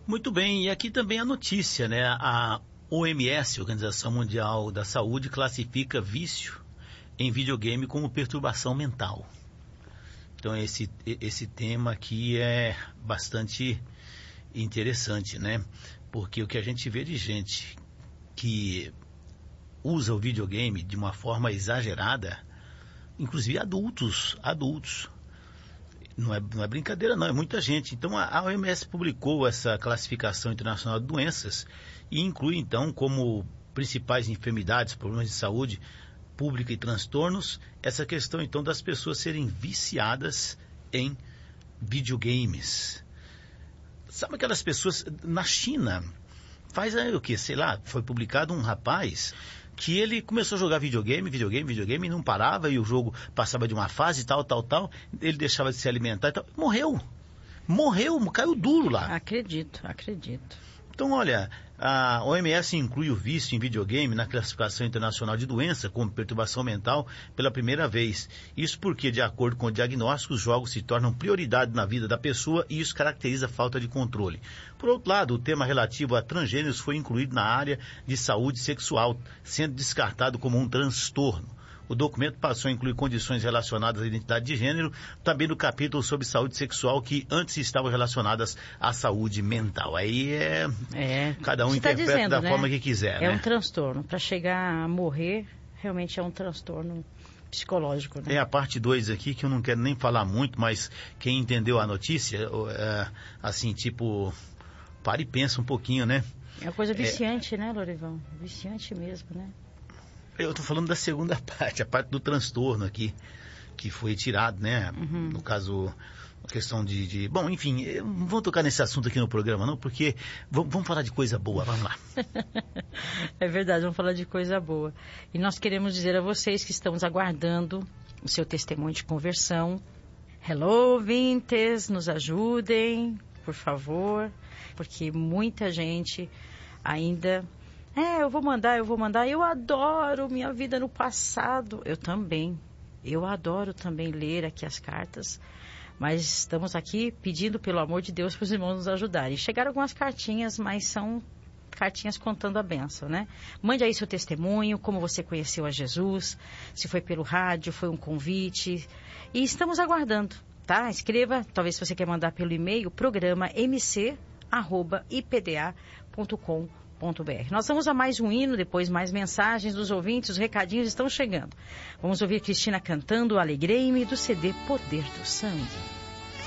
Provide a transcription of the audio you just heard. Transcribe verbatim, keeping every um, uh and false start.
Muito bem, e aqui também a notícia, né? A O M S, Organização Mundial da Saúde, classifica vício em videogame como perturbação mental. Então esse, esse tema aqui é bastante interessante, né? Porque o que a gente vê de gente que usa o videogame de uma forma exagerada, inclusive adultos, adultos, não é, não é brincadeira não, é muita gente. Então a, a O M S publicou essa classificação internacional de doenças e inclui então como principais enfermidades, problemas de saúde pública e transtornos, essa questão então das pessoas serem viciadas em videogames. Sabe aquelas pessoas, na China, faz aí o que, sei lá, foi publicado um rapaz que ele começou a jogar videogame, videogame, videogame, e não parava, e o jogo passava de uma fase, tal, tal, tal, ele deixava de se alimentar e tal, morreu, morreu, caiu duro lá. Acredito, acredito. Então, olha, a O M S inclui o vício em videogame na classificação internacional de doença como perturbação mental pela primeira vez. Isso porque, de acordo com o diagnóstico, os jogos se tornam prioridade na vida da pessoa e isso caracteriza a falta de controle. Por outro lado, o tema relativo a transgêneros foi incluído na área de saúde sexual, sendo descartado como um transtorno. O documento passou a incluir condições relacionadas à identidade de gênero, também no capítulo sobre saúde sexual, que antes estavam relacionadas à saúde mental. Aí é... é cada um interpreta tá dizendo, da né? forma que quiser. É né? um transtorno. Para chegar a morrer, realmente é um transtorno psicológico. Né? É a parte dois aqui, que eu não quero nem falar muito, mas quem entendeu a notícia, é, assim, tipo, para e pensa um pouquinho, né? É uma coisa viciante, é... né, Lorivão? Viciante mesmo, né? Eu estou falando da segunda parte, a parte do transtorno aqui, que foi tirado, né? Uhum. No caso, a questão de, de... Bom, enfim, não vou tocar nesse assunto aqui no programa, não, porque vamos, vamos falar de coisa boa, vamos lá. É verdade, vamos falar de coisa boa. E nós queremos dizer a vocês que estamos aguardando o seu testemunho de conversão. Hello, ouvintes, nos ajudem, por favor, porque muita gente ainda... É, eu vou mandar, eu vou mandar. Eu adoro minha vida no passado. Eu também. Eu adoro também ler aqui as cartas. Mas estamos aqui pedindo, pelo amor de Deus, para os irmãos nos ajudarem. Chegaram algumas cartinhas, mas são cartinhas contando a bênção, né? Mande aí seu testemunho, como você conheceu a Jesus, se foi pelo rádio, foi um convite. E estamos aguardando, tá? Escreva, talvez se você quer mandar pelo e-mail, programa m c arroba i p d a ponto com ponto b r. Nós vamos a mais um hino, depois mais mensagens dos ouvintes, os recadinhos estão chegando. Vamos ouvir Cristina cantando Alegrei-me do C D Poder do Sangue.